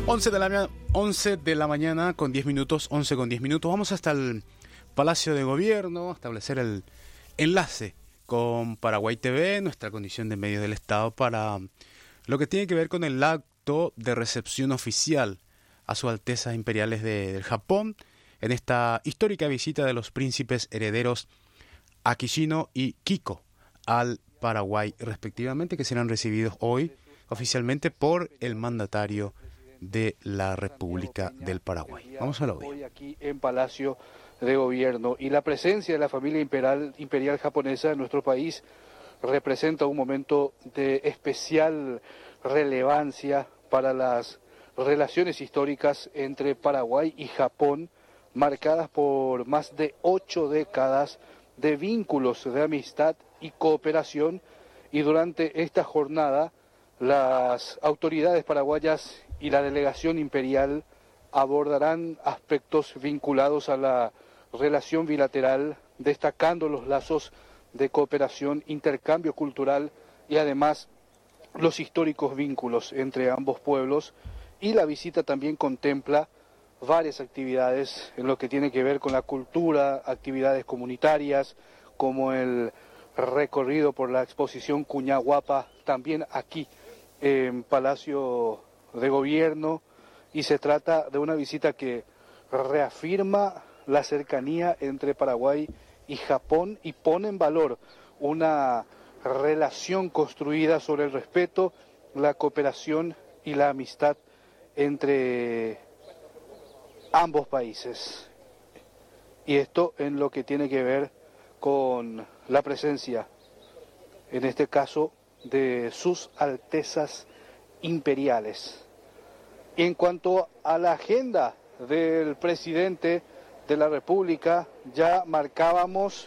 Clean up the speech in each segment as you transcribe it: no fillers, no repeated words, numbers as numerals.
11 de la mañana con 10 minutos, 11 con 10 minutos. Vamos hasta el Palacio de Gobierno a establecer el enlace con Paraguay TV, nuestra condición de medios del Estado, para lo que tiene que ver con el acto de recepción oficial a sus Altezas Imperiales del Japón en esta histórica visita de los príncipes herederos Akishino y Kiko al Paraguay, respectivamente, que serán recibidos hoy oficialmente por el mandatario de la República del Paraguay. Vamos a la audio. Hoy aquí en Palacio de Gobierno, y la presencia de la familia imperial japonesa en nuestro país representa un momento de especial relevancia para las relaciones históricas entre Paraguay y Japón, marcadas por más de 8 décadas de vínculos de amistad y cooperación, y durante esta jornada las autoridades paraguayas y la delegación imperial abordarán aspectos vinculados a la relación bilateral, destacando los lazos de cooperación, intercambio cultural y además los históricos vínculos entre ambos pueblos. Y la visita también contempla varias actividades en lo que tiene que ver con la cultura, actividades comunitarias, como el recorrido por la exposición Cuñahuapa, también aquí en Palacio de Gobierno, y se trata de una visita que reafirma la cercanía entre Paraguay y Japón y pone en valor una relación construida sobre el respeto, la cooperación y la amistad entre ambos países. Y esto en lo que tiene que ver con la presencia, en este caso, de sus Altezas Imperiales. En cuanto a la agenda del presidente de la República, ya marcábamos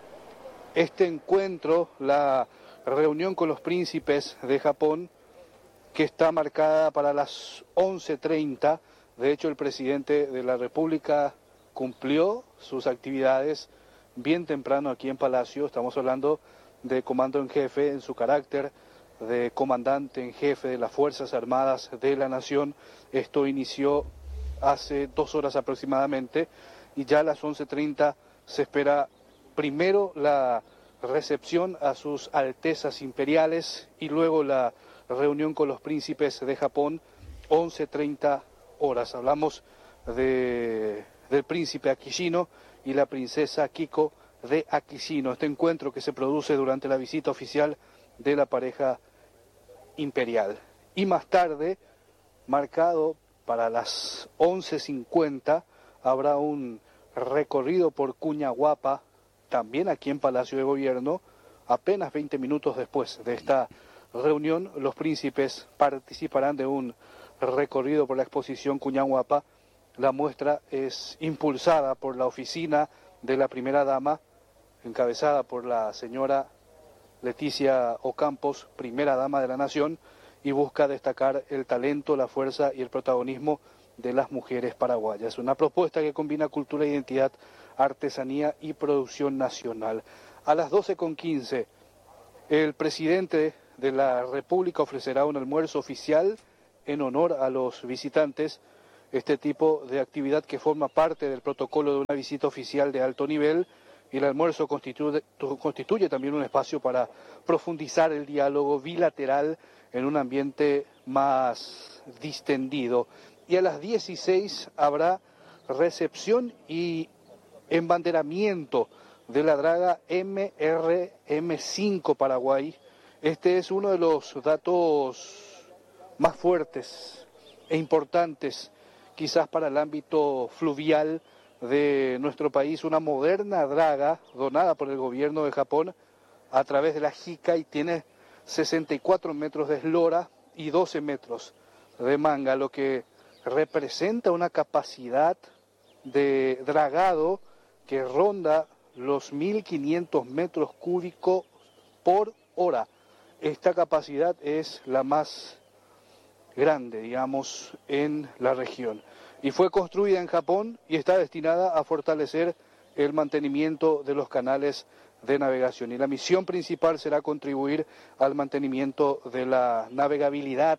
este encuentro, la reunión con los príncipes de Japón, que está marcada para las 11:30. De hecho, el presidente de la República cumplió sus actividades bien temprano aquí en Palacio. Estamos hablando de comando en jefe en su carácter de comandante en jefe de las Fuerzas Armadas de la Nación. Esto inició hace 2 horas aproximadamente, y ya a las 11:30 se espera primero la recepción a sus Altezas Imperiales y luego la reunión con los príncipes de Japón, 11:30 horas. Hablamos del príncipe Akishino y la princesa Kiko de Akishino. Este encuentro que se produce durante la visita oficial de la pareja imperial. Y más tarde, marcado para las 11:50, habrá un recorrido por Cuñahuapa, también aquí en Palacio de Gobierno. Apenas 20 minutos después de esta reunión, los príncipes participarán de un recorrido por la exposición Cuñahuapa. La muestra es impulsada por la oficina de la primera dama, encabezada por la señora Leticia Ocampos, primera dama de la Nación, y busca destacar el talento, la fuerza y el protagonismo de las mujeres paraguayas. Una propuesta que combina cultura e identidad, artesanía y producción nacional. A las 12:15, el presidente de la República ofrecerá un almuerzo oficial en honor a los visitantes. Este tipo de actividad, que forma parte del protocolo de una visita oficial de alto nivel, y el almuerzo constituye también un espacio para profundizar el diálogo bilateral en un ambiente más distendido. Y a las 16 habrá recepción y embanderamiento de la draga MRM5 Paraguay. Este es uno de los datos más fuertes e importantes, quizás para el ámbito fluvial de nuestro país. Una moderna draga donada por el gobierno de Japón a través de la JICA, y tiene 64 metros de eslora y 12 metros de manga, lo que representa una capacidad de dragado que ronda los 1.500 metros cúbicos por hora. Esta capacidad es la más grande, digamos, en la región, y fue construida en Japón y está destinada a fortalecer el mantenimiento de los canales de navegación. Y la misión principal será contribuir al mantenimiento de la navegabilidad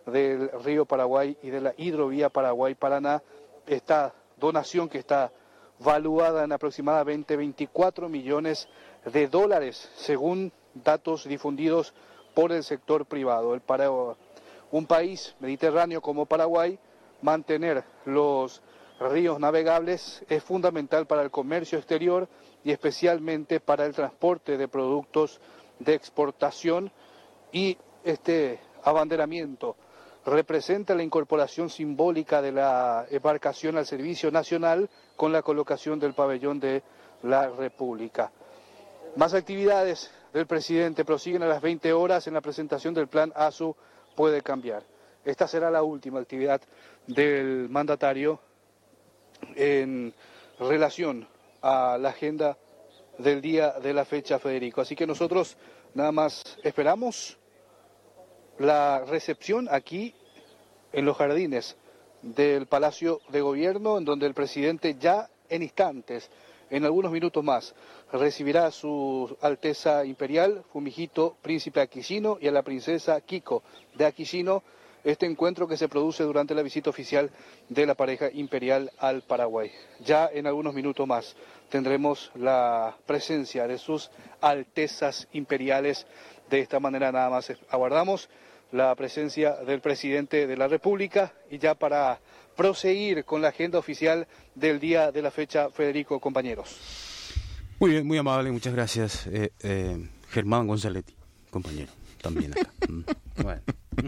del río Paraguay y de la hidrovía Paraguay-Paraná. Esta donación que está valuada en aproximadamente 24 millones de dólares, según datos difundidos por el sector privado. Para un país mediterráneo como Paraguay, mantener los ríos navegables es fundamental para el comercio exterior y especialmente para el transporte de productos de exportación, y este abanderamiento representa la incorporación simbólica de la embarcación al servicio nacional con la colocación del pabellón de la República. Más actividades del presidente prosiguen a las 20 horas en la presentación del plan ASU Puede Cambiar. Esta será la última actividad del mandatario en relación a la agenda del día de la fecha, Federico. Así que nosotros nada más esperamos la recepción aquí en los jardines del Palacio de Gobierno, en donde el presidente ya en instantes, en algunos minutos más, recibirá a su Alteza Imperial Fumihito Príncipe Akishino y a la princesa Kiko de Akishino, este encuentro que se produce durante la visita oficial de la pareja imperial al Paraguay. Ya en algunos minutos más tendremos la presencia de sus Altezas Imperiales. De esta manera nada más aguardamos la presencia del presidente de la República, y ya para proseguir con la agenda oficial del día de la fecha, Federico, compañeros. Muy bien, muy amable, muchas gracias, Germán Gonzaletti, compañero, también acá. Bueno.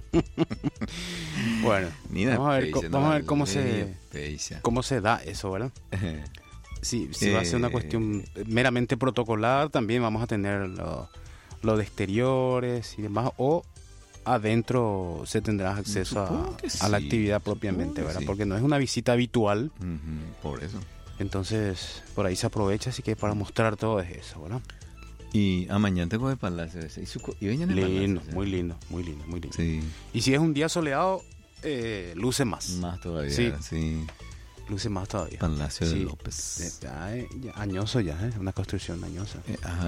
Bueno, vamos a ver cómo se da eso, ¿verdad? Sí, si va a ser una cuestión meramente protocolar, también vamos a tener lo de exteriores y demás, o adentro se tendrá acceso a la actividad propiamente, ¿verdad? Sí. Porque no es una visita habitual. Por eso. Entonces, por ahí se aprovecha, así que para mostrar todo es eso, ¿verdad? Y mañana tengo el palacio ese. Lindo, muy lindo. Sí. Y si es un día soleado, luce más. Más todavía, sí. Luce más todavía. Palacio de López. Añoso ya, una construcción añosa.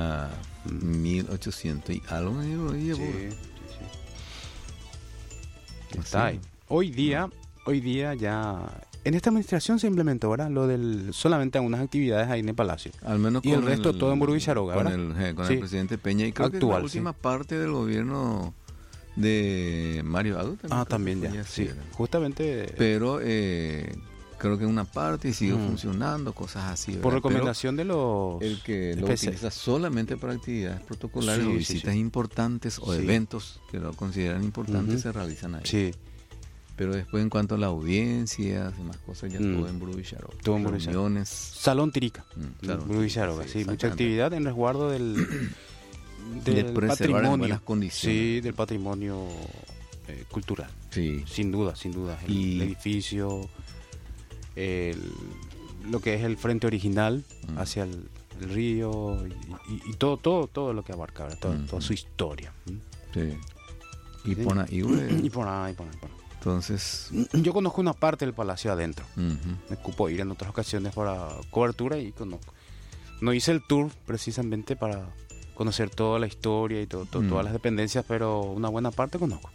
1800 y algo. Sí. Está ahí. Hoy día ya en esta administración se implementó, ¿verdad? Lo del solamente algunas actividades ahí en el Palacio. Al menos y el resto todo en Burubicharroga, con ¿verdad? El presidente Peña, y creo actual, que la última parte del gobierno de Mario Aldo también. También ya, sí. Justamente. Pero creo que una parte sigue funcionando, cosas así, ¿verdad? Por recomendación de los... El que lo utiliza solamente para actividades protocolares o visitas importantes o eventos que lo consideran importantes se realizan ahí. Sí. Pero después, en cuanto a la audiencia y más cosas, ya todo en Burubicharroga. Todo en reuniones. Salón Tirica. Burubicharroga, sí. Mucha actividad en resguardo del patrimonio. En buenas condiciones. Sí, del patrimonio cultural. Sí. Sin duda. El edificio, lo que es el frente original hacia el río y todo lo que abarca, toda su historia. Sí. Y por ahí. Entonces, yo conozco una parte del palacio adentro. Me ocupo ir en otras ocasiones para cobertura y conozco. No hice el tour precisamente para conocer toda la historia y todas las dependencias, pero una buena parte conozco.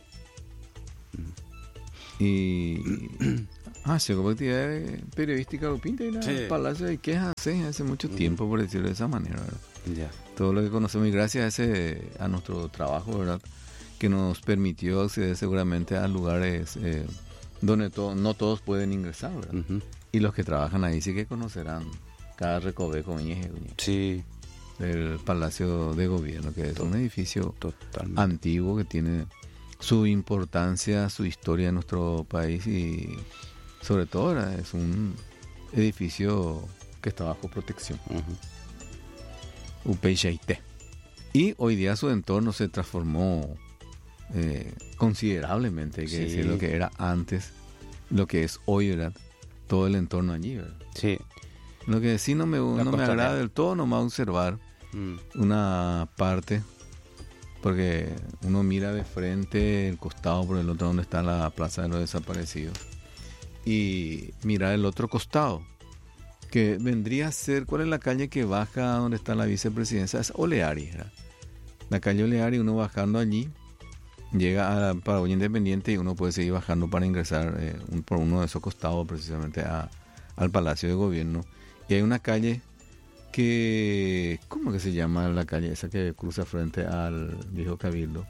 Y sí, como actividad periodística lo pinta en el palacio de quejas hace mucho tiempo, por decirlo de esa manera, ¿verdad? Ya. Todo lo que conocemos, y gracias a nuestro trabajo, ¿verdad?, que nos permitió acceder seguramente a lugares donde no todos pueden ingresar, ¿verdad? Y los que trabajan ahí sí que conocerán cada recoveco del Palacio de Gobierno, que es un edificio antiguo que tiene su importancia, su historia en nuestro país, y sobre todo, ¿verdad?, es un edificio que está bajo protección. UPIT. Y hoy día su entorno se transformó considerablemente, hay que decir lo que era antes, lo que es hoy, ¿verdad? Todo el entorno allí, ¿verdad? Sí. Lo que sí no me agrada del todo, nomás observar una parte, porque uno mira de frente el costado por el otro donde está la Plaza de los Desaparecidos, y mira el otro costado, que vendría a ser, ¿cuál es la calle que baja donde está la vicepresidencia? Es Oleari, ¿verdad? La calle Oleari, uno bajando allí, llega a Paraguay Independiente y uno puede seguir bajando para ingresar por uno de esos costados precisamente al Palacio de Gobierno. Y hay una calle que... ¿Cómo que se llama la calle esa que cruza frente al viejo Cabildo?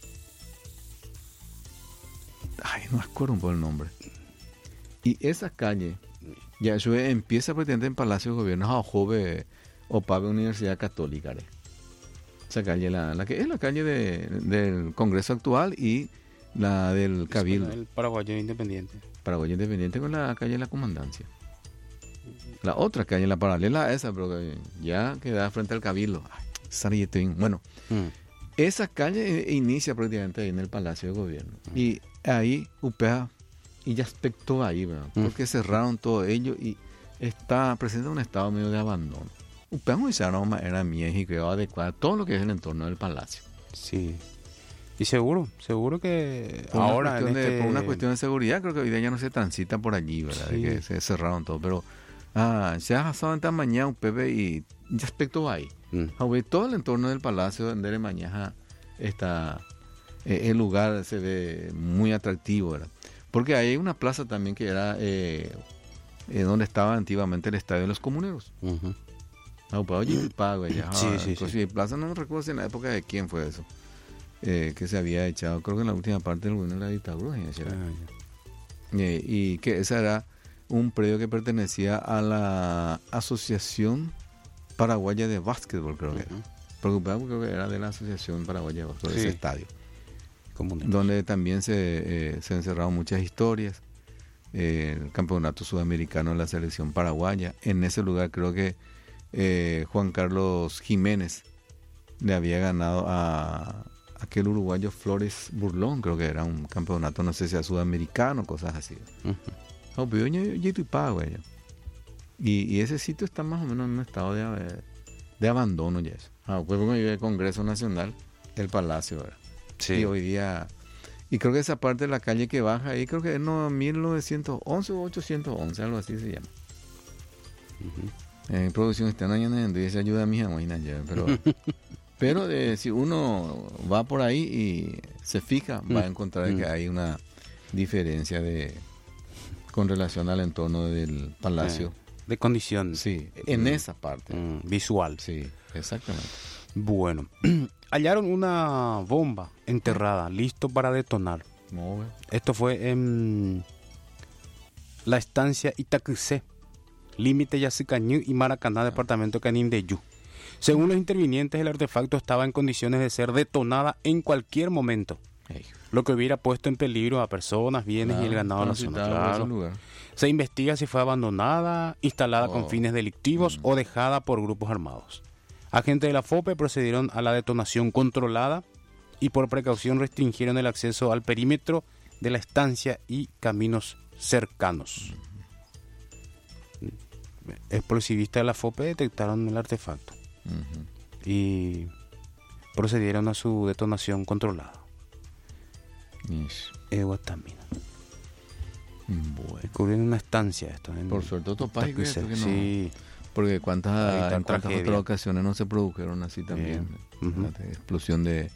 Ay, no me acuerdo un poco el nombre. Y esa calle, ya eso empieza prácticamente en Palacio de Gobierno a Jove o Pave Universidad Católica. Esa calle, la que es la calle del Congreso actual y la del Cabildo. El Paraguayo Independiente. Paraguayo Independiente con la calle de la Comandancia. La otra calle, la paralela a esa, pero ya queda frente al Cabildo. Bueno, esa calle inicia prácticamente ahí en el Palacio de Gobierno. Y ahí UPEA y ya aspectó ahí, ¿verdad? Porque cerraron todo ello y está presente un estado medio de abandono. UPEA era mía y quedó adecuada todo lo que es el entorno del palacio. Sí. Y seguro que ahora por una cuestión de seguridad creo que hoy día ya no se transita por allí, ¿verdad? Sí. De que se cerraron todo, pero se ha pasado esta mañana un Pepe y ya aspecto ahí. Todo el entorno del palacio donde de mañana está el lugar se ve muy atractivo, ¿verdad? Porque ahí hay una plaza también que era donde estaba antiguamente el Estadio de los Comuneros. Sí. Plaza no recuerdo si en la época de quién fue eso. Que se había echado, creo que en la última parte del gobierno de la dictadura. Y que ese era un predio que pertenecía a la Asociación Paraguaya de Básquetbol, creo que era. Porque creo que era de la Asociación Paraguaya de Básquetbol, ese estadio. Donde también se encerraron muchas historias. El campeonato sudamericano de la selección paraguaya. En ese lugar creo que Juan Carlos Jiménez le había ganado a aquel uruguayo Flores Burlón, creo que era un campeonato, no sé si era sudamericano, cosas así. Y ese sitio está más o menos en un estado de abandono ya eso. Pues como el Congreso Nacional, el Palacio, ¿verdad? Sí. Y hoy día, y creo que esa parte de la calle que baja ahí, creo que es 1911 o 811, algo así se llama. En producción están añadiendo y esa ayuda a mis abuelas, pero si uno va por ahí y se fija, va a encontrar que hay una diferencia con relación al entorno del palacio. De condición. Sí, en esa parte. Visual. Sí, exactamente. Bueno, hallaron una bomba enterrada, listo para detonar. Esto fue en la estancia Itacusé, límite Yacycañú y Maracaná, departamento Canindeyú. Según los intervinientes, el artefacto estaba en condiciones de ser detonada en cualquier momento, lo que hubiera puesto en peligro a personas, bienes y el ganado de la zona. Se investiga si fue abandonada, instalada con fines delictivos o dejada por grupos armados. Agentes de la FOPE procedieron a la detonación controlada y por precaución restringieron el acceso al perímetro de la estancia y caminos cercanos. Explosivistas de la FOPE detectaron el artefacto y procedieron a su detonación controlada. Guatamina. Descubrieron una estancia esto. Por suerte sí. Porque cuántas otras ocasiones no se produjeron así también. Explosión de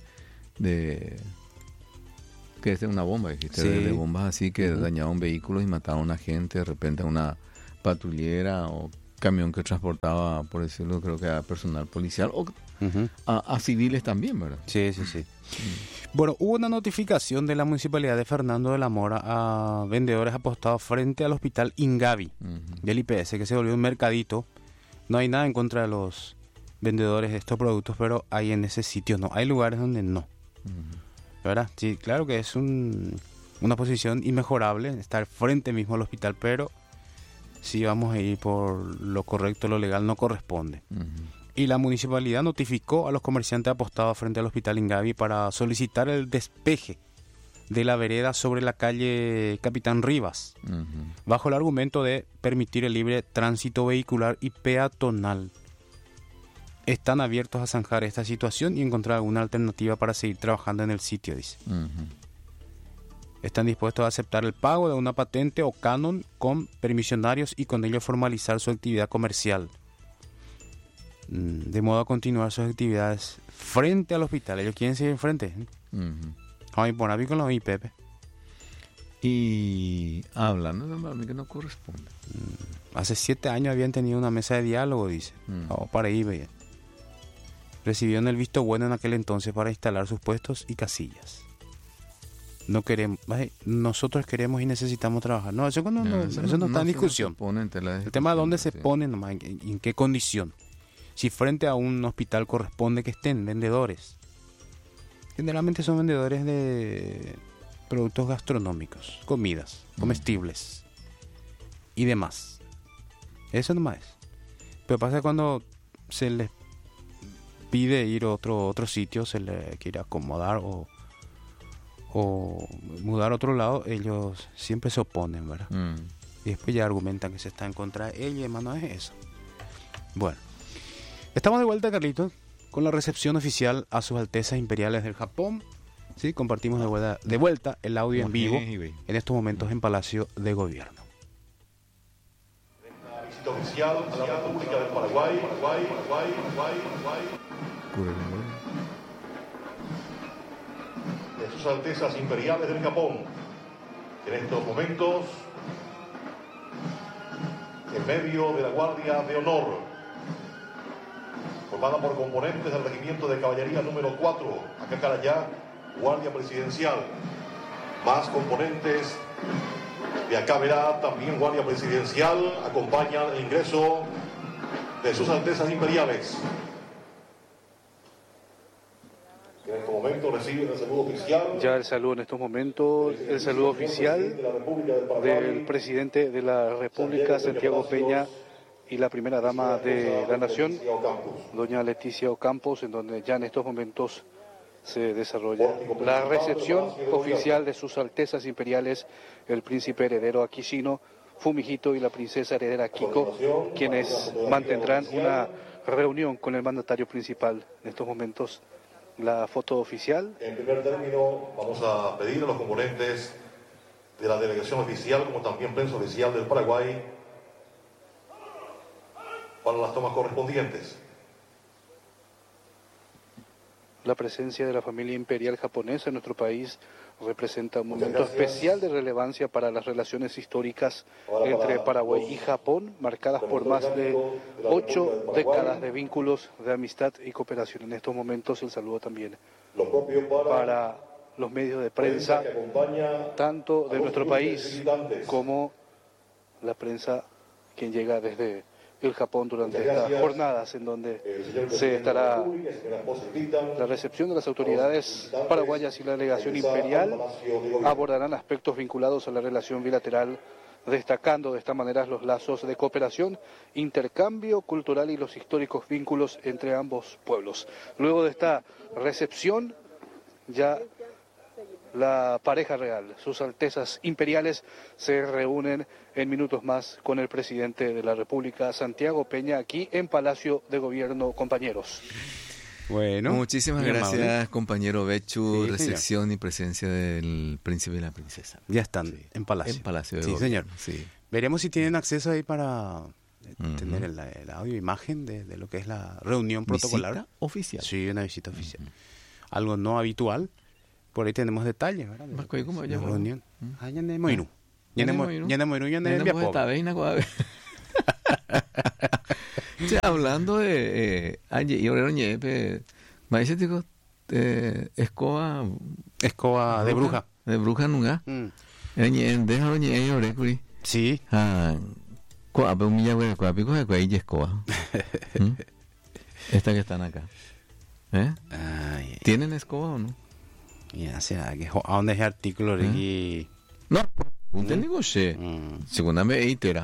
que es una bomba, de bombas así que dañaban vehículos y mataron a gente, de repente a una patrullera o camión que transportaba, por decirlo, creo que a personal policial o a civiles también, ¿verdad? Sí. Bueno, hubo una notificación de la Municipalidad de Fernando de la Mora a vendedores apostados frente al Hospital Ingavi del IPS, que se volvió un mercadito. No hay nada en contra de los vendedores de estos productos, pero hay en ese sitio no. Hay lugares donde no. ¿Verdad? Sí, claro que es una posición inmejorable estar frente mismo al hospital, pero si vamos a ir por lo correcto, lo legal no corresponde. Y la municipalidad notificó a los comerciantes apostados frente al Hospital Ingavi para solicitar el despeje de la vereda sobre la calle Capitán Rivas, bajo el argumento de permitir el libre tránsito vehicular y peatonal. Están abiertos a zanjar esta situación y encontrar alguna alternativa para seguir trabajando en el sitio, dice. Están dispuestos a aceptar el pago de una patente o canon con permisionarios y con ello formalizar su actividad comercial, de modo a continuar sus actividades frente al hospital. Ellos quieren seguir enfrente. Ay, por ahí con los Pepe. Y hablando de mí que no corresponde. Hace 7 años habían tenido una mesa de diálogo, dice. Para ahí, veía. Recibieron el visto bueno en aquel entonces para instalar sus puestos y casillas. No queremos, nosotros queremos y necesitamos trabajar. No, eso no está en discusión. El tema de dónde se pone, nomás, en qué condición. Si frente a un hospital corresponde que estén vendedores. Generalmente son vendedores de productos gastronómicos, comidas, comestibles y demás. Eso nomás es. Pero pasa cuando se les pide ir a otro sitio, se le quiere acomodar o mudar a otro lado, ellos siempre se oponen, ¿verdad? Y después ya argumentan que se está en contra de ella, hermano, es eso. Bueno, estamos de vuelta, Carlitos, con la recepción oficial a sus Altezas Imperiales del Japón. Sí, compartimos de vuelta el audio en vivo en estos momentos en Palacio de Gobierno. Esta visita oficial a la República del Paraguay. De sus Altezas Imperiales del Japón, en estos momentos, en medio de la Guardia de Honor, formada por componentes del Regimiento de Caballería número 4, Acacarayá, Guardia Presidencial, más componentes de acá verá también Guardia Presidencial, acompañan el ingreso de sus Altezas Imperiales. En este momento reciben el saludo oficial. Ya el saludo en estos momentos, el saludo oficial del presidente de la República, Santiago Peña, y la primera dama de la Nación, doña Leticia Ocampos, en donde ya en estos momentos se desarrolla la recepción oficial de sus Altezas Imperiales, el príncipe heredero Akishino, Fumihito y la princesa heredera Kiko, quienes mantendrán una reunión con el mandatario principal. En estos momentos, la foto oficial. En primer término, vamos a pedir a los componentes de la delegación oficial, como también prensa oficial del Paraguay, para las tomas correspondientes. La presencia de la familia imperial japonesa en nuestro país representa un momento especial de relevancia para las relaciones históricas entre Paraguay y Japón, marcadas por más de 8 décadas de vínculos de amistad y cooperación. En estos momentos el saludo también para los medios de prensa, tanto de nuestro país como la prensa que llega desde el Japón durante estas jornadas, en donde se estará la recepción de las autoridades paraguayas y la delegación imperial. Abordarán aspectos vinculados a la relación bilateral, destacando de esta manera los lazos de cooperación, intercambio cultural y los históricos vínculos entre ambos pueblos. Luego de esta recepción, ya la pareja real, sus Altezas Imperiales, se reúnen en minutos más con el presidente de la República, Santiago Peña, aquí en Palacio de Gobierno, compañeros. Bueno, muchísimas gracias, compañero Bechu. Sí, recepción señor. Y presencia del príncipe y la princesa. Ya están en Palacio. En Palacio de Gobierno. Señor. Sí. Veremos si tienen acceso ahí para tener el audio, imagen de lo que es la reunión protocolar. ¿Visita oficial? Sí, una visita oficial. Algo no habitual. Por ahí tenemos detalles, ¿verdad? ¿Cómo la reunión. Ya ne moinu. Ya ne moinu, ya ne viapo. Hablando de y ahora maíz digo escoba de bruja. De bruja nunca. Déjalo ñe ore curi. Sí. Coa pe humilla güey, coa pico de cuay escoba. Esta que están acá. ¿Tienen escoba o no? Ya sea que a dónde es el artículo de aquí. No, un técnico sé. Segunda vez eitera.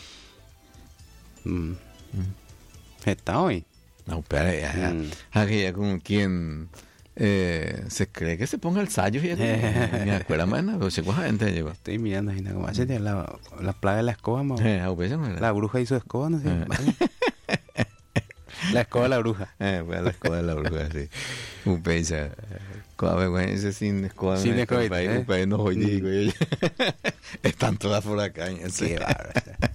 Está hoy. No, espera, ya como quien se cree que se ponga el sallo y me acuerdo más, pero se coja gente llegó. Estoy mirando ahí, como hace la plaga de la escoba, la bruja hizo escoba, no sé. La escoba de la bruja. Pues la escoba de la bruja, sí. Un pesa. Ese sin escoba. Sin escoba. Un país no oye. Están todas por acá. Qué bárbaro.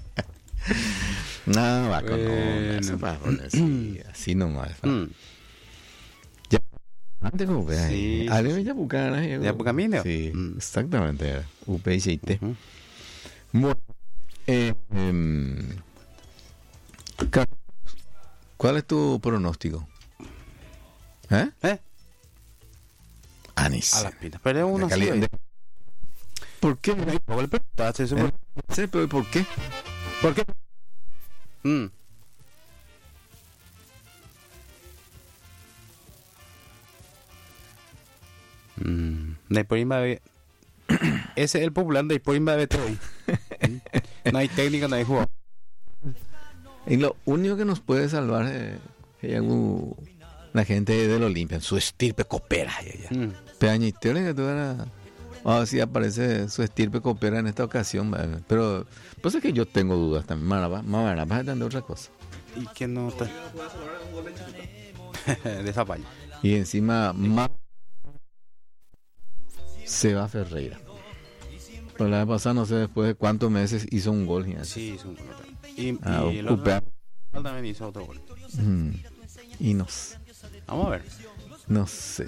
No, va con eso. Así nomás. Ya Antes como ve ahí. Sí. Ale Yapucana. Yapucamino. Sí, exactamente. UPICT. Bueno, Carlos, ¿cuál es tu pronóstico? Anis. A las pilas. Pero uno sí. ¿Por qué? Sí, pero ¿por qué? ¿Por qué? Ese es el popular de Porimba de hoy. No hay técnica, no hay jugador. Y lo único que nos puede salvar es que la gente del Olimpia, su estirpe coopera. Peañitero que tú eras. A ver si aparece su estirpe coopera en esta ocasión. Pero pues es que yo tengo dudas también. Más vas a entender otra cosa. Y que no está. De Zapalla. Y encima Seba Ferreira. Pero la vez pasada, no sé después de cuántos meses hizo un gol. Sí, hizo un gol. Y el otro también hizo otro gol. Y vamos a ver. No sé.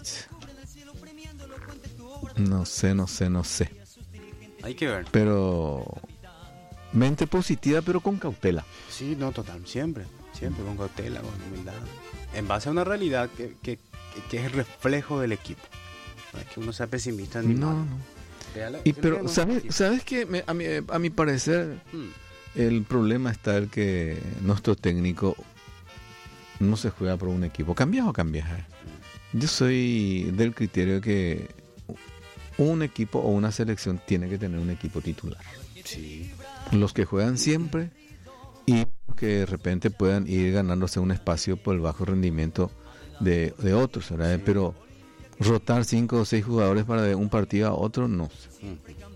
No sé. Hay que ver. Pero mente positiva, pero con cautela. Sí, no, total. Siempre con cautela, con humildad. En base a una realidad que es el reflejo del equipo. No es que uno sea pesimista ni no. Y pero sabes que a mi parecer el problema está el que nuestro técnico no se juega por un equipo. ¿Cambias o cambias? Yo soy del criterio que un equipo o una selección tiene que tener un equipo titular. Sí. Los que juegan siempre y los que de repente puedan ir ganándose un espacio por el bajo rendimiento de otros, ¿verdad? Sí. Pero rotar 5 o 6 jugadores para de un partido a otro, no sé.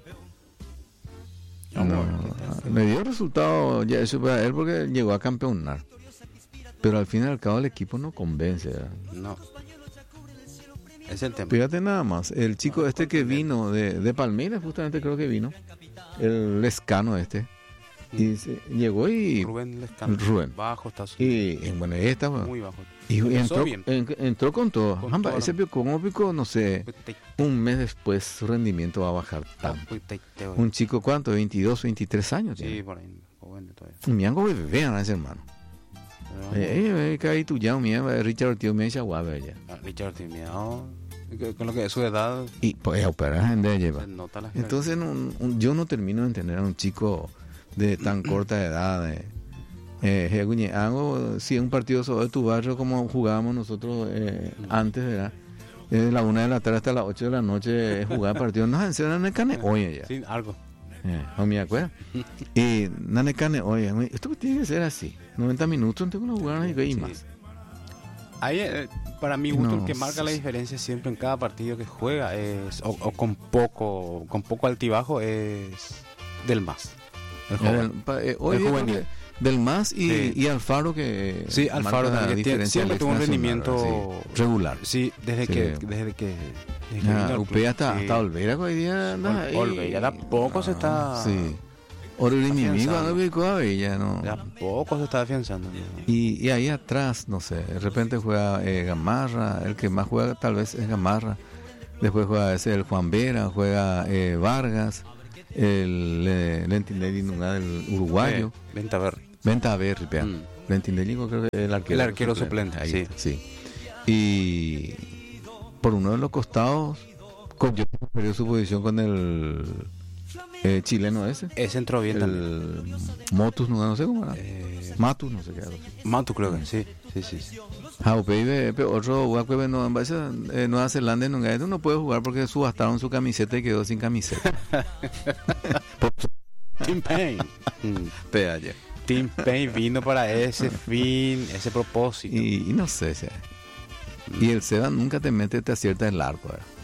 Le dio resultado ya eso para él porque llegó a campeonar. Pero al fin y al cabo el equipo no convence, ¿verdad? No. Es el tema. Fíjate nada más, el chico que vino de Palmeiras, justamente creo que vino, el Lescano y llegó y Rubén Lescano. Rubén. Bajo está y bueno, ahí está. Muy bajo. Y entró con todo. Ese pico, no sé, un mes después su rendimiento va a bajar tanto. Un chico, ¿cuánto? 22, 23 años. Sí, tiene. por ahí. Bueno, todavía. Mi ango vean a ese hermano. Tú ya, Richard Ortiz me echa guave ya. Richard Ortiz, con lo que es su edad. Y pues operar gente lleva. Entonces yo no termino de entender a un chico de tan corta edad. Si un partido sobre tu barrio como jugábamos nosotros antes, ¿verdad? Desde la 1 de la tarde hasta las 8 de la noche jugar partidos. Nos enseñan en el cane, oye ya. Sí, algo. No me acuerdo. Y nane cane, oye, esto tiene que ser así. 90 minutos antes de uno jugar y más. Ahí, para mí, el que marca la diferencia siempre en cada partido que juega es, o con poco altibajo, es del MAS. El juvenil. Del MAS y Alfaro que Alfaro siempre tuvo un rendimiento regular. Sí, desde que Upea hasta Olvera hoy día Olvera tampoco se está tampoco se está afianzando. Y ahí atrás, no sé, de repente juega Gamarra, el que más juega tal vez es Gamarra. Después juega el Juan Vera, juega Vargas, el Lentinelli del uruguayo. Ventaverri, Lentinelli creo que el arquero suplente. Ahí sí. Y por uno de los costados, yo perdió su posición con el chileno ese. Ese entró bien también. Motus, no sé cómo era. Matus, no sé qué era. Matus creo que sí. Otro Nueva Zelanda no puede jugar porque subastaron su camiseta y quedó sin camiseta. Tim Payne. Tim Payne vino para ese fin, ese propósito. Y no sé, y el Seba nunca te mete, te acierta el arco.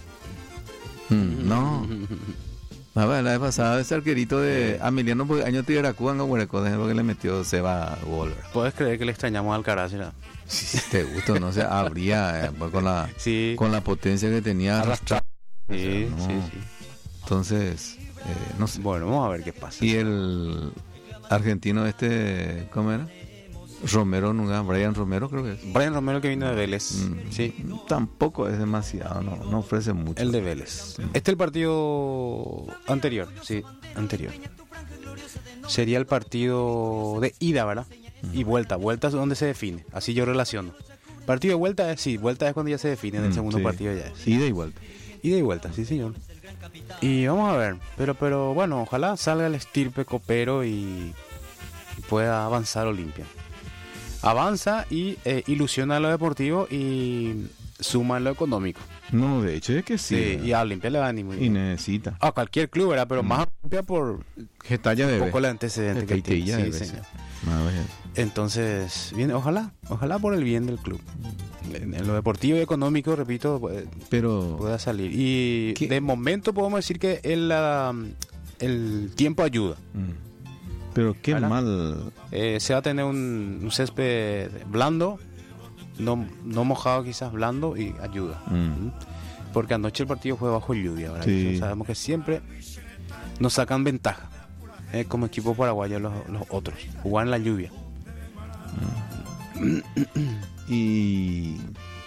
No. La vez pasada ese arquerito de Emiliano año Tigaracuba no porque le metió Seba gol. ¿Puedes creer que le extrañamos al Alcaraz? Si te gusta, no sé, habría con la potencia que tenía arrastrado. Sí. Entonces, no sé. Bueno, vamos a ver qué pasa. Y el argentino ¿cómo era? Romero, Brian Romero creo que es. Brian Romero, que vino de Vélez. Sí. Tampoco es demasiado, no ofrece mucho. El de Vélez. Este es el partido anterior, sí, anterior. Sería el partido de ida, ¿verdad? Y vuelta es donde se define. Así yo relaciono. Partido de vuelta es cuando ya se define. En el segundo partido ya es. Ida y vuelta. Ida y vuelta, sí señor. Y vamos a ver, pero bueno, ojalá salga el estirpe copero y pueda avanzar Olimpia. Avanza y ilusiona a lo deportivo y suma en lo económico. No, de hecho es que sí. Y a Olimpia le va ni muy y bien. necesita. A cualquier club, ¿verdad? Pero más a Olimpia por Getalla de un poco el antecedente que tiene. Sí, señor. Entonces, bien, ojalá por el bien del club. En lo deportivo y económico, repito, pero pueda salir. Y de momento podemos decir que el tiempo ayuda. Pero qué ¿verdad? mal. Se va a tener un césped blando, no mojado quizás, blando, y ayuda. Porque anoche el partido fue bajo lluvia, ¿verdad? Sí. Sabemos que siempre nos sacan ventaja como equipo paraguayo los otros, jugar en la lluvia. Y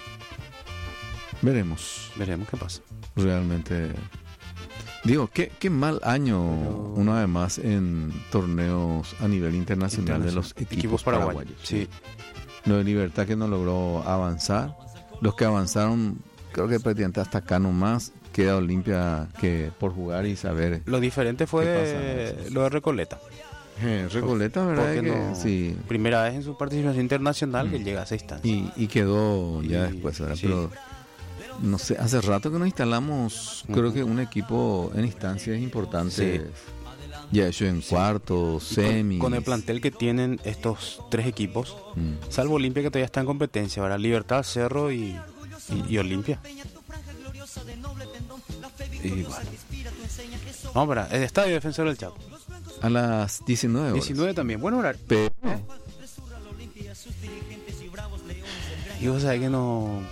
veremos qué pasa. Realmente digo, qué mal año una vez más en torneos a nivel internacional de los equipos paraguayos. Sí. Lo de Libertad, que no logró avanzar. Los que avanzaron, creo que prácticamente hasta acá nomás queda Olimpia que por jugar y saber. Lo diferente fue lo de Recoleta. Recoleta, ¿verdad? Que, sí. Primera vez en su participación internacional que llega a esa instancia. Y quedó ya después, ¿verdad? Sí. Pero no sé, hace rato que nos instalamos, creo que un equipo en instancias importantes. Sí. Ya hecho en cuartos, semis. Con el plantel que tienen estos tres equipos, salvo Olimpia, que todavía está en competencia, ¿verdad? Libertad, Cerro y Olimpia. Y bueno. No, pero el Estadio Defensor del Chaco. A las 19 horas. 19 también, bueno horario. Pero y vos sabés que no,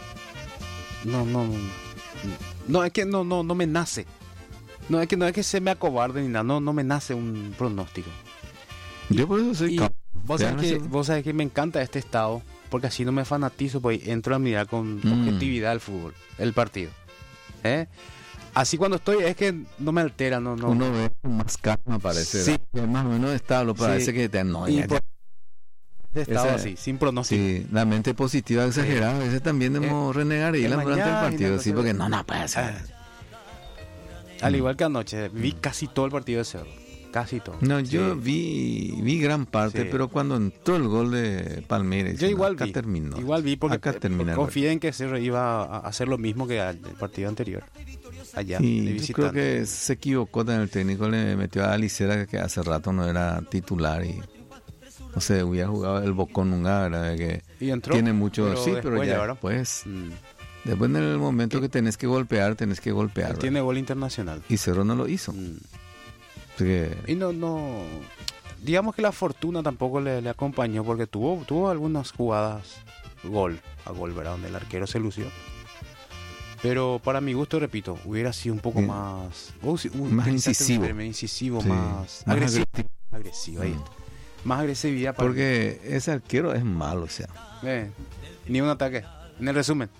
es que no me nace. No es que se me acobarde ni nada, no me nace un pronóstico. Yo por eso soy vos sabés que me encanta este estado, porque así no me fanatizo, pues entro a mirar con objetividad el fútbol, el partido. Así cuando estoy es que no me altera, no. Uno ve con más calma, parece. Sí. Más o menos estable, parece que te annoya. Estado así, sin pronóstico. Sí, la mente positiva exagerada, a veces también debemos renegar y durante el partido, sí, porque no puede ser. Al igual que anoche, vi casi todo el partido de Cerro. Casi todo. No, yo vi gran parte, pero cuando entró el gol de Palmeiras, yo igual acá terminó. Igual vi porque confié en que Cerro iba a hacer lo mismo que el partido anterior. Allá, y yo creo que se equivocó en el técnico, le metió a Alicera, que hace rato no era titular y no sé, hubiera jugado el Bocón Nunga, ¿verdad? Que y entró, tiene mucho, pero ya después, después en el momento que tenés que golpear. Tiene gol internacional. Y Cerro no lo hizo. Y no, digamos que la fortuna tampoco le acompañó, porque tuvo algunas jugadas a gol, ¿verdad? Donde el arquero se lució. Pero para mi gusto, repito, hubiera sido un poco más incisivo, más agresivo. Ahí está. Más agresividad. Porque ese arquero es malo, o sea. Ni un ataque. En el resumen.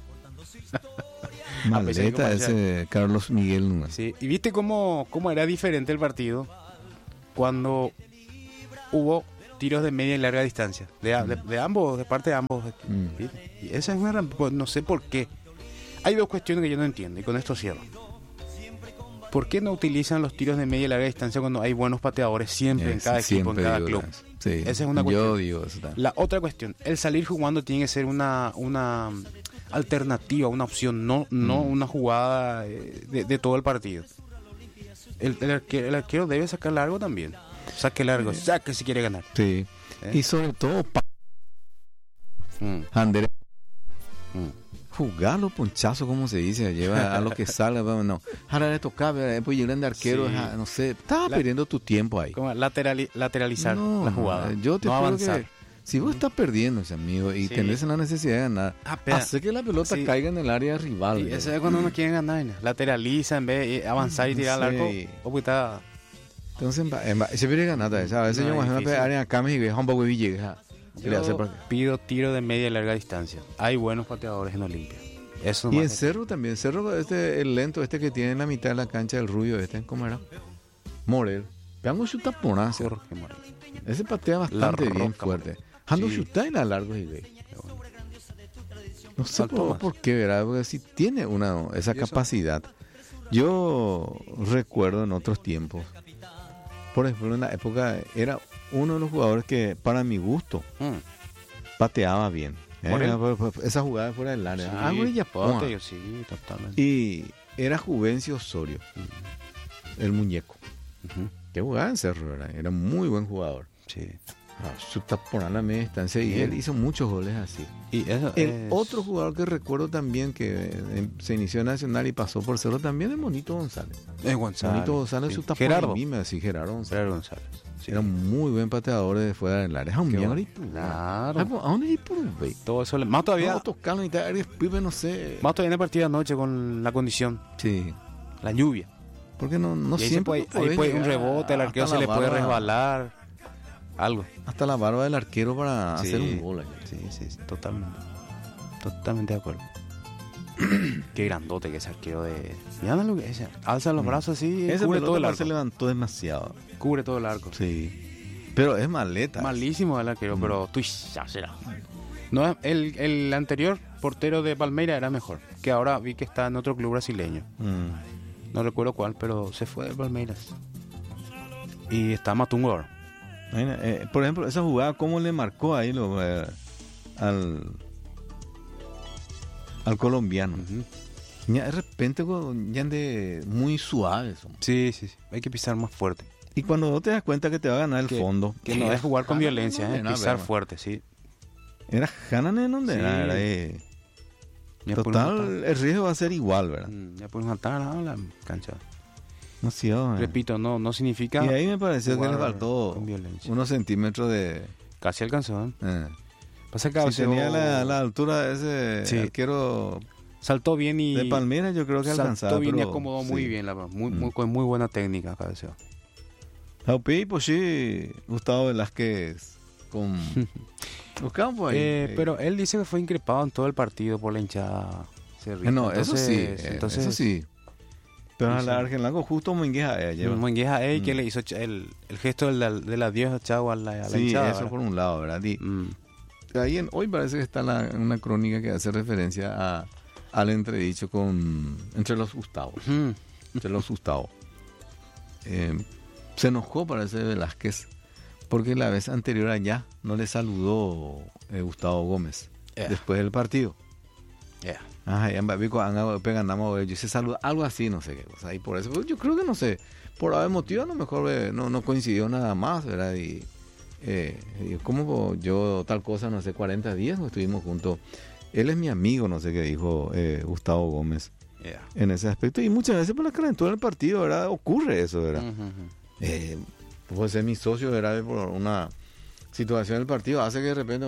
Maleta ese Carlos Miguel. Sí. Y viste cómo era diferente el partido cuando hubo tiros de media y larga distancia. De ambos, de parte de ambos. Y esa es una, no sé por qué. Hay dos cuestiones que yo no entiendo, y con esto cierro. ¿Por qué no utilizan los tiros de media y larga distancia cuando hay buenos pateadores siempre en cada equipo, en cada club? Sí, esa es una cuestión. Yo digo eso también. La otra cuestión, el salir jugando tiene que ser una alternativa, una opción, no una jugada de todo el partido. El arquero debe sacar largo también. Saque largo, saque si quiere ganar. Sí. Y sobre todo Andrés. Jugarlo ponchazo, como se dice, lleva a lo que salga, no. Ahora le tocaba, pues llegar de arquero, no sé, estaba perdiendo tu tiempo ahí. Como lateralizar la jugada. Yo te puedo que si vos estás perdiendo, ese amigo, y tenés la necesidad de ganar, hace que la pelota caiga en el área rival. Y eso es cuando uno quiere ganar, lateraliza en vez de avanzar y tirar al arco. Entonces, se pierde ganar, a veces yo me voy a pegar en la cama y veo un poco de villeja. Yo pido tiro de media y larga distancia. Hay buenos pateadores en Olimpia. Eso y en Cerro también. Cerro, el lento que tiene en la mitad de la cancha, el rubio ¿cómo era? Morel. Veamos su taponazo. Jorge Morel. Ese patea bastante bien fuerte. Ando chuta y la largo y ve. No sé por qué, ¿verdad? Porque si tiene esa capacidad. Yo recuerdo en otros tiempos, por ejemplo, en la época, era uno de los jugadores que, para mi gusto, pateaba bien. Esa jugada fuera del área. Sí, totalmente. Y era Juvencio Osorio, el muñeco. Que jugaba en Cerro, ¿verdad? Era muy buen jugador. Sí. Su taponada a la media distancia y él hizo muchos goles así. Y eso otro jugador que recuerdo también que se inició en Nacional y pasó por Cerro también es Monito González. Monito González, su Gerardo. Gerardo González. Sí. Era un muy buen pateador de fuera del área. Claro. ¿A dónde ir por todo eso más todavía. No tocarlo ni tal, no sé. Más todavía en el partido de anoche con la condición. Sí. La lluvia. Porque no siempre ahí puede un rebote, al arquero se le puede resbalar. Algo. Hasta la barba del arquero para hacer un gol. Sí, totalmente. Totalmente de acuerdo. Qué grandote que ese arquero de... Mira lo que es. Alza los brazos así. Ese cubre todo el arco. se levantó demasiado. Cubre todo el arco. Sí. Pero es maleta. Malísimo el arquero, pero tú ya será. No, el anterior portero de Palmeiras era mejor. Que ahora vi que está en otro club brasileño. No recuerdo cuál, pero se fue de Palmeiras. Y está Matungo ahora. Por ejemplo, esa jugada, ¿cómo le marcó ahí al colombiano? Ya de repente ya ande muy suave. Sí. Hay que pisar más fuerte. Y cuando no te das cuenta que te va a ganar el fondo. Que no es jugar con violencia, pisar fuerte, sí. Era Hanan en donde era. Total, el riesgo va a ser igual, ¿verdad? Ya pueden matar a la cancha. No, sí, repito, no significa. Y ahí me pareció que le faltó unos centímetros de. Casi alcanzó. Pasa que si tenía la altura de ese arquero. Saltó bien y. De Palmeiras, yo creo que alcanzaba. Saltó bien y acomodó muy bien, con muy buena técnica, cabeceó. Jaupi, pues sí, Gustavo Velázquez con los campos ahí. Pero él dice que fue increpado en todo el partido por la hinchada. No, eso sí. Pero a la Argelanco justo Mongueja que le hizo el gesto de la diosa chau a la hinchada. Sí, eso ¿verdad? por un lado, ¿verdad? Y ahí hoy parece que está una crónica que hace referencia al entredicho entre los Gustavos. Entre los Gustavos. Se enojó, parece, Velázquez, porque la vez anterior allá no le saludó Gustavo Gómez después del partido. Yo se saluda, algo así, no sé qué cosa. Y por eso, yo creo que no sé, por haber motivo a lo mejor no coincidió nada más, ¿verdad? Y como yo tal cosa, no sé, 40 días no estuvimos juntos. Él es mi amigo, no sé qué dijo Gustavo Gómez en ese aspecto. Y muchas veces por la calentura del partido, ¿verdad? Ocurre eso, ¿verdad? Puede ser mi socio, ¿verdad? Por una situación del partido hace que de repente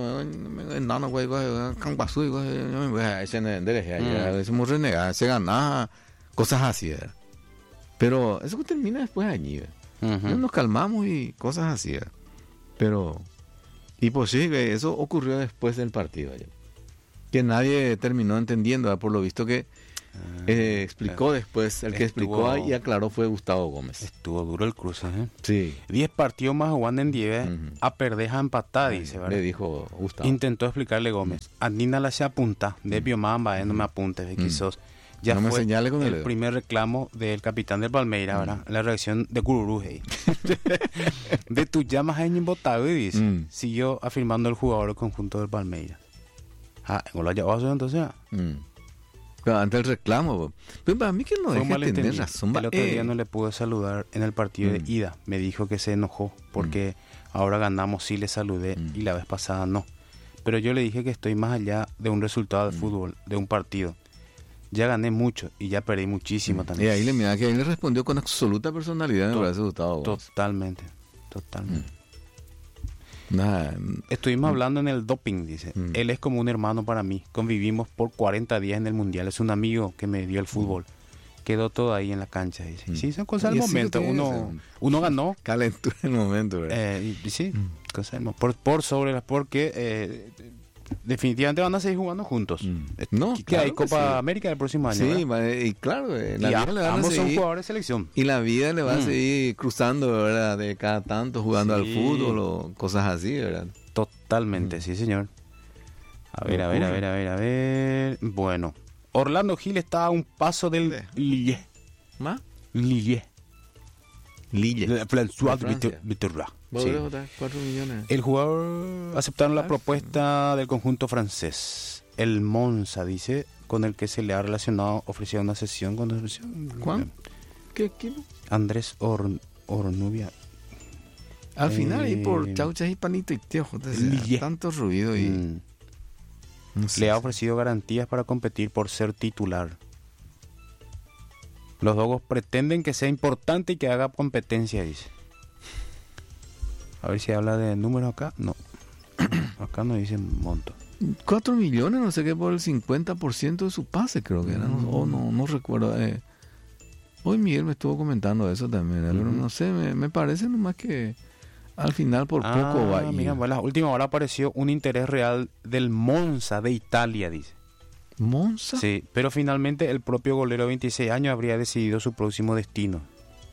somos renegados, se gana cosas así, ¿verdad? Pero eso termina después allí, ¿verdad? Nos calmamos y cosas así, ¿verdad? Pero y pues sí, eso ocurrió después del partido, ¿verdad? Que nadie terminó entendiendo, ¿verdad? Por lo visto que explicó después, el que explicó y aclaró fue Gustavo Gómez. Estuvo duro el cruce, ¿eh? Sí. 10 partidos más jugando en 10, a perder a empatar, dice, ¿verdad? Le dijo Gustavo. Intentó explicarle Gómez. Andina la se apunta, de Biomamba, no me apuntes, quizás. Ya no fue el primer reclamo del capitán del Palmeiras, ¿verdad? La reacción de Cururuje. De tus llamas en botado, y dice. Siguió afirmando el jugador del conjunto del Palmeiras. ¿En la llave entonces? Ante el reclamo, pero para mí que no deja de tener razón. El otro día no le pude saludar en el partido de ida. Me dijo que se enojó porque ahora ganamos, sí le saludé y la vez pasada no. Pero yo le dije que estoy más allá de un resultado de fútbol, de un partido. Ya gané mucho y ya perdí muchísimo también. Y ahí le respondió con absoluta personalidad, me parece, Gustavo. Totalmente. Estuvimos hablando en el doping, dice. Él es como un hermano para mí. Convivimos por 40 días en el mundial. Es un amigo que me dio el fútbol. Quedó todo ahí en la cancha, dice. Sí, son cosas del momento. Uno ganó. Calentura en el momento, ¿verdad? Sí, Por sobre las, porque definitivamente van a seguir jugando juntos. No, que claro hay que Copa sí. América el próximo año. Sí, ¿verdad? y claro, la Y vida le van a ambos son seguir, jugadores de selección. y la vida le va a seguir cruzando, ¿verdad? De cada tanto jugando al Sí. fútbol o cosas así, ¿verdad? Totalmente, sí, señor. A ver. Bueno, Orlando Gil está a un paso del Lille. ¿Más? Lille. Lille. La François De Francia. Mitterrand. ¿Vos Sí. querés votar 4 millones? El jugador aceptaron la propuesta del conjunto francés. El Monza, dice, con el que se le ha relacionado, ofrecía una sesión con ¿Cuán? ¿Qué equipo? Andrés Ornubia. Al final, y por chauchas y panito y tío, Lille. tanto ruido y... no sé. Le ha ofrecido garantías para competir por ser titular. Los dogos pretenden que sea importante y que haga competencia, dice. A ver si habla de números acá. No. Acá no dice monto. 4 millones, no sé qué, por el 50% de su pase, creo que era. No recuerdo. Hoy Miguel me estuvo comentando eso también, pero no sé, me parece nomás que al final por poco va a ir. Mira, bueno, la última hora apareció un interés real del Monza de Italia, dice. ¿Monza? Sí, pero finalmente el propio golero de 26 años habría decidido su próximo destino.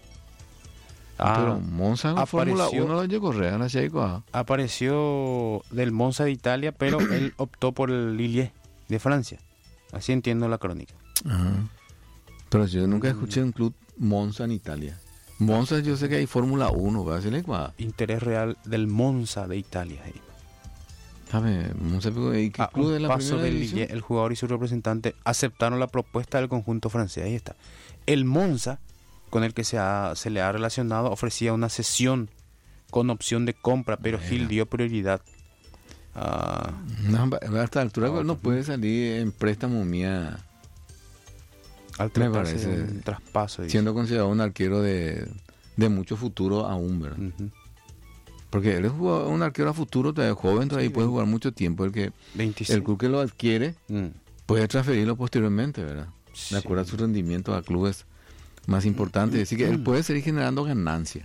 Pero Monza en Fórmula apareció- 1 lo llegó Correa, la Checo. Apareció del Monza de Italia, pero él optó por el Lille de Francia. Así entiendo la crónica. Pero yo nunca escuché un club Monza en Italia. Monza, yo sé que hay Fórmula 1, ¿verdad? ¿Sí le cuadra? Interés real del Monza de Italia. ¿Sabe? Monza, ¿y qué A club un de la paso primera del división? Lille, el jugador y su representante aceptaron la propuesta del conjunto francés. Ahí está. El Monza, con el que se le ha relacionado, ofrecía una cesión con opción de compra, pero Gil dio prioridad a... No, a esta altura no puede salir en préstamo mía, al me tratarse parece, de un traspaso. Dice. siendo considerado un arquero de mucho futuro aún, ¿verdad? Ujú. Porque él es un arquero a futuro, todavía joven, todavía puede jugar mucho tiempo. El 26. club que lo adquiere puede transferirlo posteriormente, ¿verdad? Sí. De acuerdo a su rendimiento a clubes más importantes. Así que él puede seguir generando ganancia.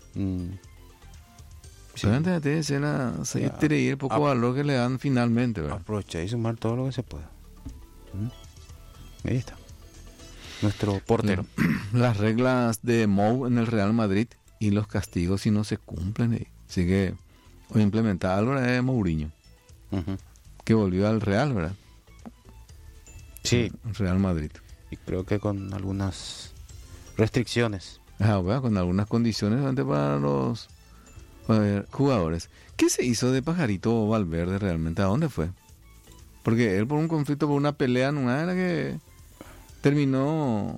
Sí. Pero antes de escena, se tiene el poco valor que le dan finalmente, ¿verdad? Aprovechar y sumar todo lo que se pueda. Ahí está. Nuestro portero. Las reglas de Mou en el Real Madrid y los castigos si no se cumplen. Así que hoy implementada algo de Mourinho, Ujú. que volvió al Real, ¿verdad? Sí, Real Madrid. y creo que con algunas restricciones. Bueno, con algunas condiciones antes para los jugadores. ¿Qué se hizo de Pajarito Valverde realmente? ¿A dónde fue? Porque él por un conflicto, por una pelea, no era que terminó...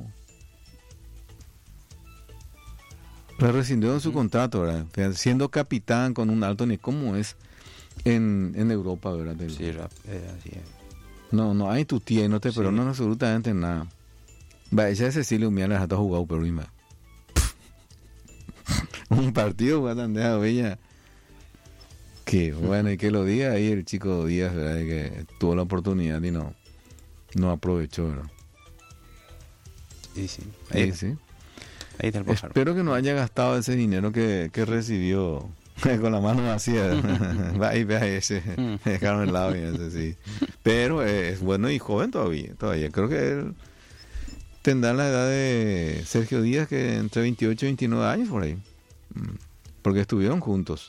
Le rescindió en su contrato, ¿verdad? Siendo capitán con un alto nivel, ¿cómo es en Europa, ¿verdad? Sí, así es. No hay tu tía, no te Sí. perdonan absolutamente nada. Va, ella es Cecilia Humiana, ha jugado pero ima. Un partido, va tan deja bella. Que bueno, y que lo diga ahí el chico Díaz, ¿verdad? De que tuvo la oportunidad y no aprovechó, ¿verdad? Sí, sí. Sí. Ahí está el pájaro. Espero que no haya gastado ese dinero que recibió con la mano vacía. Va y vea ese, dejaron el lado y ese sí. Pero es bueno y joven todavía. Creo que él tendrá la edad de Sergio Díaz, que entre 28 y 29 años por ahí. Porque estuvieron juntos.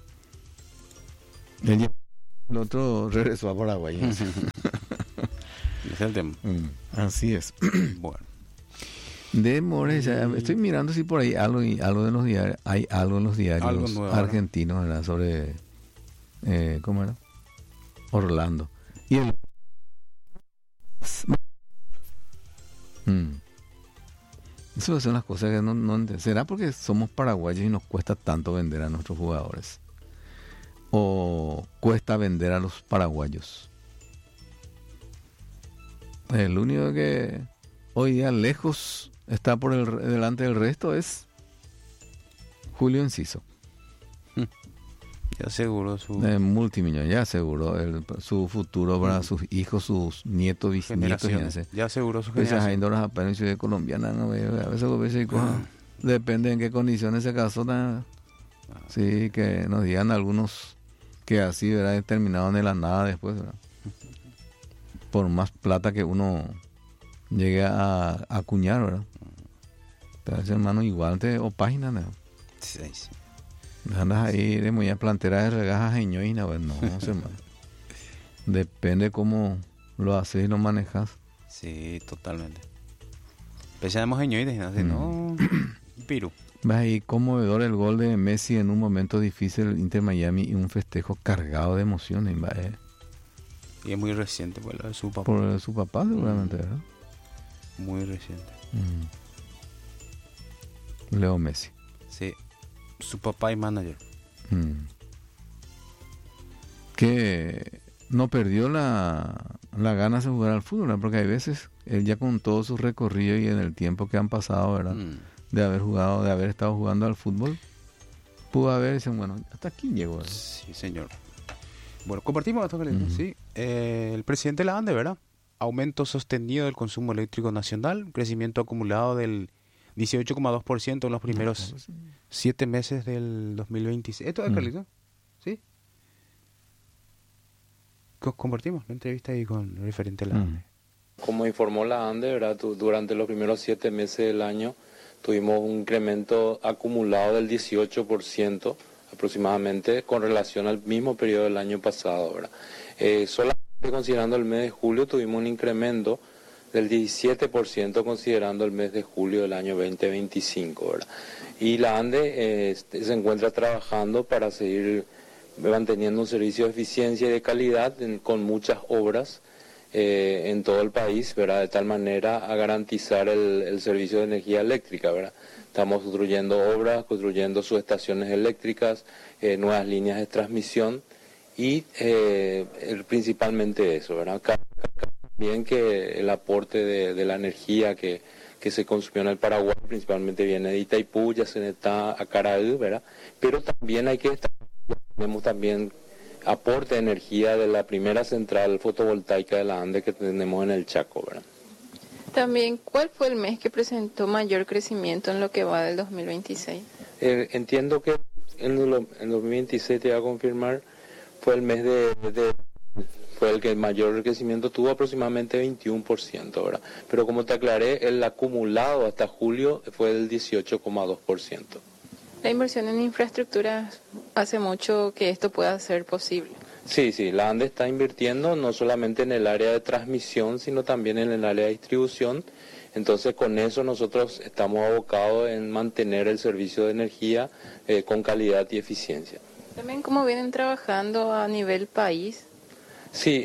El otro regresó a Paraguay. Ese es el tema. Así es. Bueno. De Mores, estoy mirando si por ahí algo de los diarios, hay algo en los diarios Algo nuevo, argentinos, ¿verdad? Sobre ¿cómo era? Orlando. Y el Eso son las cosas que no entiendo. ¿Será porque somos paraguayos y nos cuesta tanto vender a nuestros jugadores? ¿O cuesta vender a los paraguayos? El único que hoy día lejos está por delante del resto es Julio Enciso. Ya aseguró su Multimillonario, ya aseguró su futuro para sus hijos, sus nietos, bisnietos. generación. Ya aseguró su Pues generación. hay dos apenas ciudad colombiana, ¿no? A veces depende en qué condiciones se casó. Sí, que nos digan algunos que así, ¿verdad? Es terminado en la nada después, ¿verdad? Por más plata que uno llegue a acuñar, ¿verdad? Entonces, hermano, igual o páginas, ¿no? Sí, sí. Andas ahí de muy a plantera de regajas y ñoina, pues no, hermano. Depende cómo lo haces y lo manejas. Sí, totalmente. Pensamos en ñoides, ¿no? Si no, piru. Ves ahí conmovedor el gol de Messi en un momento difícil del Inter Miami y un festejo cargado de emociones, ¿vale? Y es muy reciente, pues, lo de su papá. Por su papá, seguramente, ¿verdad? Muy reciente. Leo Messi. Sí, su papá y manager. Que no perdió la ganas de jugar al fútbol, ¿verdad? Porque hay veces, él ya con todo su recorrido y en el tiempo que han pasado, ¿verdad? De haber estado jugando al fútbol, pudo haber dicho, bueno, hasta aquí llegó, ¿verdad? Sí, señor. Bueno, compartimos esto que le digo, sí. El presidente de la ANDE, ¿verdad? Aumento sostenido del consumo eléctrico nacional, crecimiento acumulado del 18,2% en los primeros 7 meses del 2026. ¿Esto es, Carlito? ¿Sí? Compartimos la entrevista ahí con el referente de la ANDE. Como informó la ANDE, ¿verdad? Durante los primeros 7 meses del año tuvimos un incremento acumulado del 18% aproximadamente con relación al mismo periodo del año pasado, ¿verdad? Solamente considerando el mes de julio tuvimos un incremento del 17% considerando el mes de julio del año 2025, ¿verdad? Y la ANDE se encuentra trabajando para seguir manteniendo un servicio de eficiencia y de calidad con muchas obras en todo el país, ¿verdad? De tal manera a garantizar el servicio de energía eléctrica, ¿verdad? Estamos construyendo obras, construyendo subestaciones eléctricas, nuevas líneas de transmisión y principalmente eso, ¿verdad? También que el aporte de la energía que se consumió en el Paraguay principalmente viene de Itaipú, Yacenetá, Acaraú, ¿verdad? Pero también tenemos también aporte de energía de la primera central fotovoltaica de la ANDE que tenemos en el Chaco, ¿verdad? También, ¿cuál fue el mes que presentó mayor crecimiento en lo que va del 2026? Entiendo que en 2026, te voy a confirmar, fue el mes fue el que mayor crecimiento tuvo, aproximadamente 21%, ¿verdad? Pero como te aclaré, el acumulado hasta julio fue del 18,2%. La inversión en infraestructura hace mucho que esto pueda ser posible. Sí, la ANDE está invirtiendo no solamente en el área de transmisión, sino también en el área de distribución. Entonces, con eso nosotros estamos abocados en mantener el servicio de energía con calidad y eficiencia. También, ¿cómo vienen trabajando a nivel país? Sí,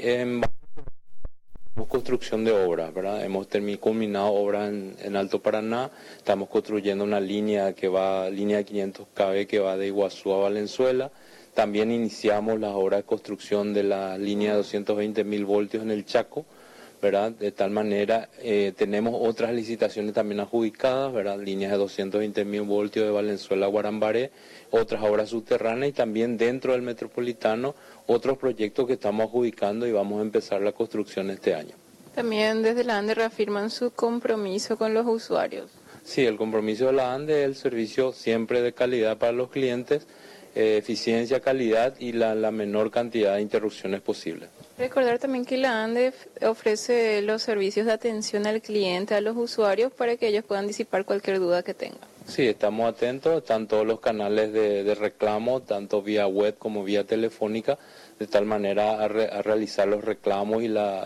construcción de obras, ¿verdad? Hemos culminado obras en Alto Paraná, estamos construyendo una línea línea de 500 kV que va de Iguazú a Valenzuela. También iniciamos las obras de construcción de la línea de 220.000 voltios en el Chaco, ¿verdad? De tal manera, tenemos otras licitaciones también adjudicadas, ¿verdad? Líneas de 220.000 voltios de Valenzuela a Guarambaré, otras obras subterráneas y también dentro del metropolitano otros proyectos que estamos adjudicando y vamos a empezar la construcción este año. También desde la ANDE reafirman su compromiso con los usuarios. Sí, el compromiso de la ANDE es el servicio siempre de calidad para los clientes, eficiencia, calidad y la menor cantidad de interrupciones posibles. Recordar también que la ANDE ofrece los servicios de atención al cliente, a los usuarios, para que ellos puedan disipar cualquier duda que tengan. Sí, estamos atentos, están todos los canales de reclamo, tanto vía web como vía telefónica, de tal manera a realizar los reclamos y